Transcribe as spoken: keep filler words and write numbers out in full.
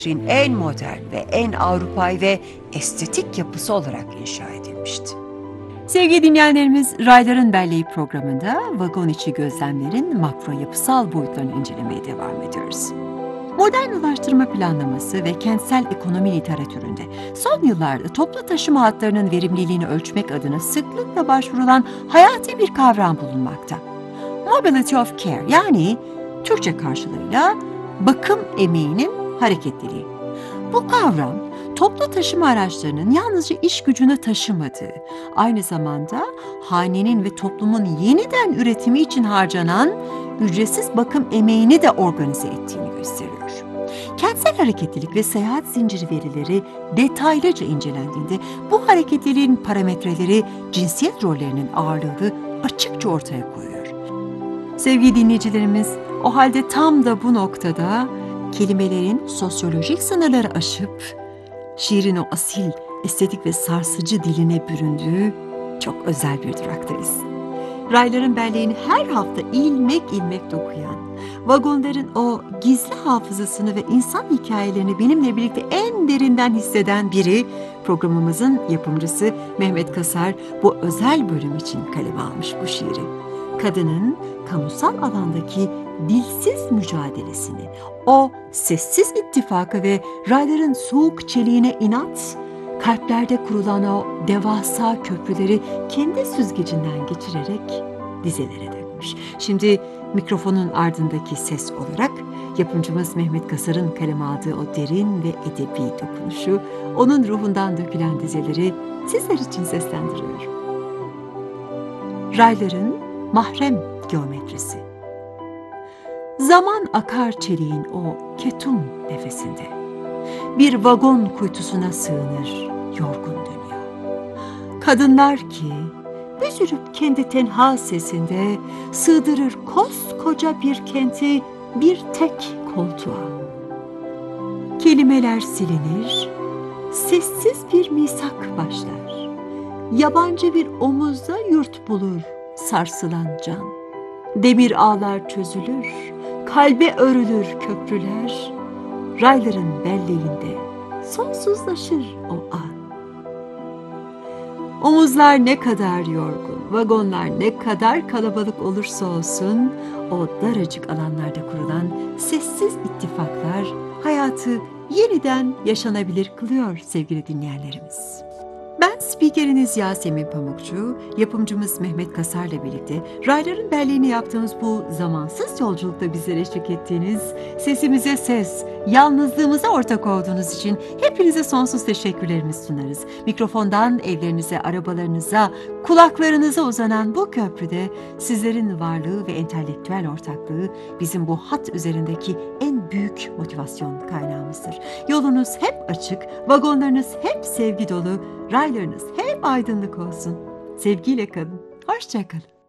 en modern ve en Avrupa'yı ve estetik yapısı olarak inşa edilmişti. Sevgili dinleyenlerimiz, Rayların Belleği programında vagon içi gözlemlerin makro yapısal boyutlarını incelemeye devam ediyoruz. Modern ulaştırma planlaması ve kentsel ekonomi literatüründe son yıllarda toplu taşıma hatlarının verimliliğini ölçmek adına sıklıkla başvurulan hayati bir kavram bulunmakta. Mobility of Care, yani Türkçe karşılığıyla bakım emeğinin hareketliliği. Bu kavram, toplu taşıma araçlarının yalnızca iş gücünü taşımadığı, aynı zamanda hanenin ve toplumun yeniden üretimi için harcanan ücretsiz bakım emeğini de organize ettiğini gösteriyor. Kentsel hareketlilik ve seyahat zinciri verileri detaylıca incelendiğinde bu hareketliliğin parametreleri cinsiyet rollerinin ağırlığını açıkça ortaya koyuyor. Sevgili dinleyicilerimiz, o halde tam da bu noktada kelimelerin sosyolojik sınırları aşıp şiirin o asil, estetik ve sarsıcı diline büründüğü çok özel bir duraktayız. Rayların belleğini her hafta ilmek ilmek dokuyan, vagonların o gizli hafızasını ve insan hikayelerini benimle birlikte en derinden hisseden biri, programımızın yapımcısı Mehmet Kasar bu özel bölüm için kaleme almış bu şiiri. Kadının kamusal alandaki dilsiz mücadelesini, o sessiz ittifakı ve rayların soğuk çeliğine inat, kalplerde kurulan o devasa köprüleri kendi süzgecinden geçirerek dizelere dökmüş. Şimdi mikrofonun ardındaki ses olarak yapımcımız Mehmet Kasar'ın kaleme aldığı o derin ve edebi dokunuşu, onun ruhundan dökülen dizeleri sizler için seslendiriyor. Rayların mahrem geometrisi. Zaman akar çeliğin o ketum nefesinde. Bir vagon kuytusuna sığınır yorgun dünya. Kadınlar ki büzülüp kendi tenha sesinde sığdırır koskoca bir kenti bir tek koltuğa. Kelimeler silinir, sessiz bir misak başlar. Yabancı bir omuzda yurt bulur sarsılan can. Demir ağlar çözülür, kalbe örülür köprüler. Rayların belleğinde sonsuzlaşır o an. Omuzlar ne kadar yorgun, vagonlar ne kadar kalabalık olursa olsun, o daracık alanlarda kurulan sessiz ittifaklar hayatı yeniden yaşanabilir kılıyor sevgili dinleyenlerimiz. Ben spikeriniz Yasemin Pamukçu, yapımcımız Mehmet Kasar'la birlikte Rayların Belleğini yaptığımız bu zamansız yolculukta bizlere eşlik ettiğiniz, sesimize ses, yalnızlığımıza ortak olduğunuz için hepinize sonsuz teşekkürlerimizi sunarız. Mikrofondan evlerinize, arabalarınıza, kulaklarınıza uzanan bu köprüde sizlerin varlığı ve entelektüel ortaklığı bizim bu hat üzerindeki en büyük motivasyon kaynağımızdır. Yolunuz hep açık, vagonlarınız hep sevgi dolu, raylarınız hep aydınlık olsun. Sevgiyle kalın. Hoşça kalın.